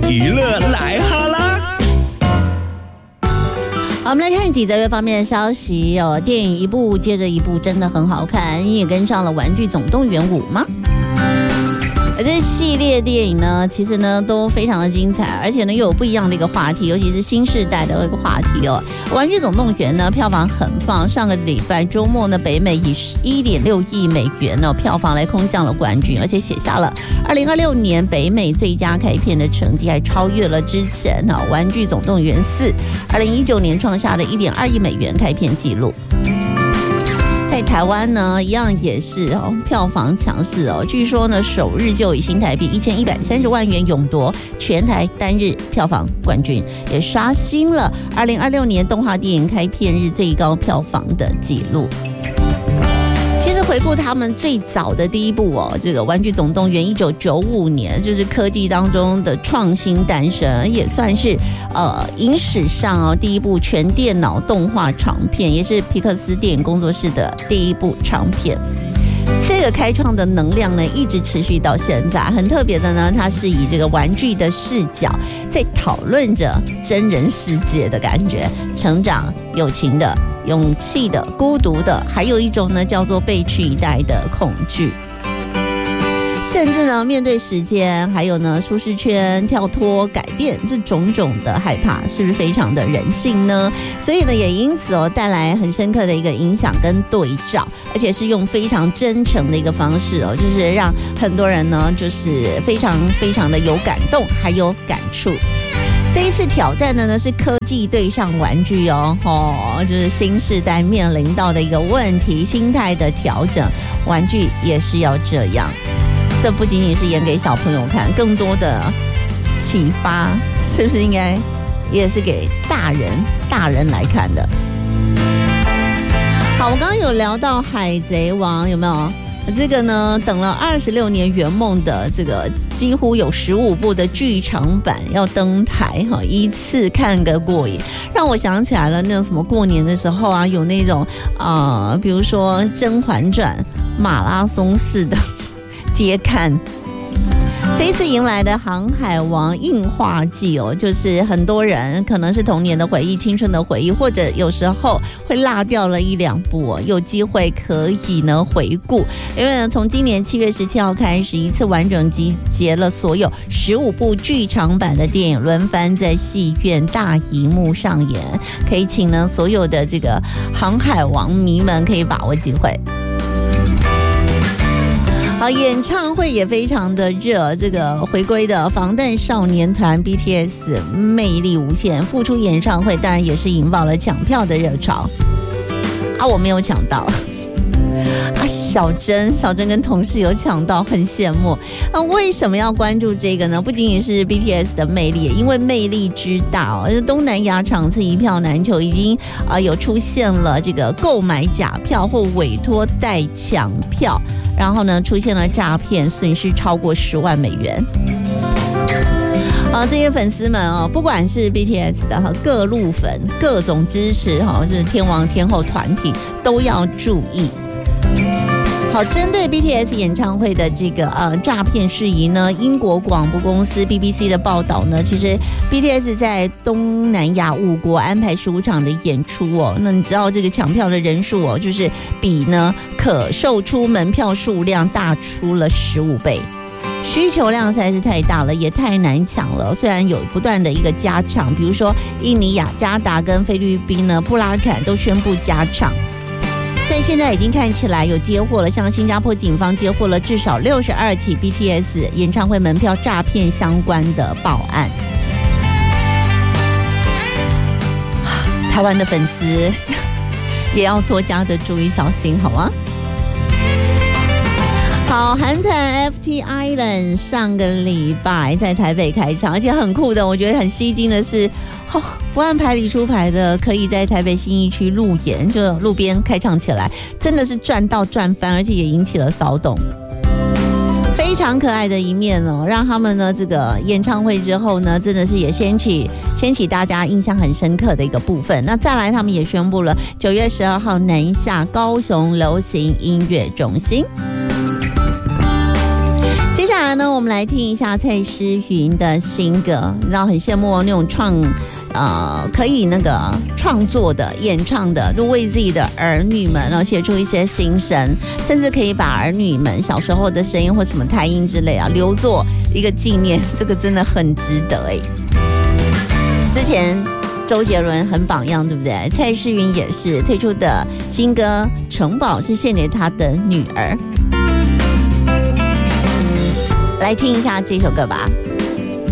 娱乐来哈啦。 好，我们来看几则乐方面的消息哦。电影一部接着一部，真的很好看。你也跟上了《玩具总动员5》吗？而这系列电影呢，其实呢都非常的精彩，而且呢又有不一样的一个话题，尤其是新世代的一个话题哦。《玩具总动员》呢票房很棒，上个礼拜周末呢，北美以1.6亿美元呢票房来空降了冠军，而且写下了2026年北美最佳开片的成绩，还超越了之前呢《玩具总动员4》2019年创下的1.2亿美元开片纪录。在台湾呢，一样也是票房强势哦。据说呢，首日就以新台币1130万元勇夺全台单日票房冠军，也刷新了2026年动画电影开片日最高票房的纪录。其实回顾他们最早的第一部这个《玩具总动员》1995年，就是科技当中的创新诞生，也算是影史上第一部全电脑动画长片，也是皮克斯电影工作室的第一部长片。这个开创的能量呢，一直持续到现在。很特别的呢，它是以这个玩具的视角，在讨论着真人世界的感觉，成长、友情的、勇气的、孤独的，还有一种呢叫做被取代的恐惧。甚至呢，面对时间，还有呢舒适圈、跳脱、改变这种种的害怕，是不是非常的人性呢？所以呢，也因此带来很深刻的一个影响跟对照，而且是用非常真诚的一个方式就是让很多人呢，就是非常非常的有感动，还有感触。这一次挑战的呢是科技对上玩具就是新世代面临到的一个问题，心态的调整，玩具也是要这样。这不仅仅是演给小朋友看，更多的启发是不是应该也是给大人来看的？好，我刚刚有聊到海贼王，有没有？这个呢，等了26年圆梦的这个几乎有15部的剧场版要登台一次看个过瘾，让我想起来了那种什么过年的时候有那种比如说《甄嬛传》马拉松式的接看。这一次迎来的《航海王映画季》就是很多人可能是童年的回忆、青春的回忆，或者有时候会落掉了1-2部有机会可以呢回顾。因为呢，从今年7月17号开始，一次完整集结了所有15部剧场版的电影，轮番在戏院大荧幕上演，可以请呢所有的这个航海王迷们可以把握机会。好，演唱会也非常的热，这个回归的防弹少年团 BTS 魅力无限，复出演唱会当然也是引爆了抢票的热潮我没有抢到小珍跟同事有抢到，很羡慕为什么要关注这个呢？不仅仅是 BTS 的魅力，因为魅力之大东南亚场次一票难求，已经有出现了这个购买假票或委托代抢票，然后呢出现了诈骗，损失超过10万美元。这些粉丝们不管是 BTS 的各路粉，各种支持就是天王天后团体都要注意。好，针对 BTS 演唱会的这个诈骗事宜呢，英国广播公司 BBC 的报道呢，其实 BTS 在东南亚5国安排15场的演出那你知道这个抢票的人数就是比呢可售出门票数量大出了15倍。需求量实在是太大了，也太难抢了。虽然有不断的一个加场，比如说印尼雅加达跟菲律宾呢布拉坎都宣布加场，但现在已经看起来有接获了，像新加坡警方接获了至少62起 BTS 演唱会门票诈骗相关的报案。台湾的粉丝也要多加的注意小心，好吗？好，韩团 FT Island 上个礼拜在台北开场，而且很酷的，我觉得很吸睛的是不按牌理出牌的，可以在台北信义区路演，就路边开唱起来，真的是赚到赚翻，而且也引起了骚动。非常可爱的一面让他们呢这个演唱会之后呢，真的是也掀起大家印象很深刻的一个部分。那再来，他们也宣布了9月12号南下高雄流行音乐中心。接下来呢，我们来听一下蔡诗芸的新歌，让很羡慕那种可以那个创作的、演唱的，就为自己的儿女们写出一些心声，甚至可以把儿女们小时候的声音或什么胎音之类留作一个纪念，这个真的很值得哎。之前周杰伦很榜样，对不对？蔡诗芸也是推出的新歌《城堡》是献给他的女儿，来听一下这首歌吧。